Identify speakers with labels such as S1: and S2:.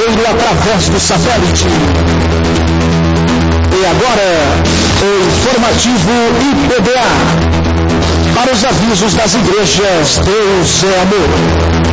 S1: Cordeiro através do satélite. E agora, o informativo IPBA. Para os avisos das igrejas, Deus é amor.